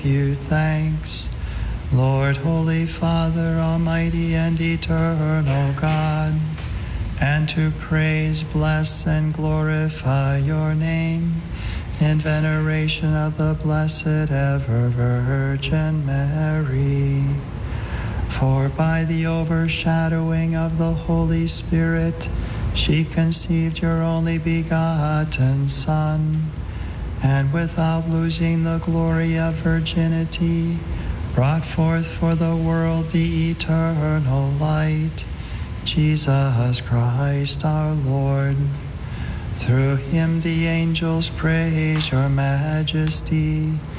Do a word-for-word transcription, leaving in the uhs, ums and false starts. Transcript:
you thanks. Lord, Holy Father, Almighty and Eternal God, and to praise, bless, and glorify your name in veneration of the Blessed Ever Virgin Mary. For by the overshadowing of the Holy Spirit, she conceived your only begotten Son, and without losing the glory of virginity, brought forth for the world the eternal light, Jesus Christ our Lord. Through him the angels praise your majesty,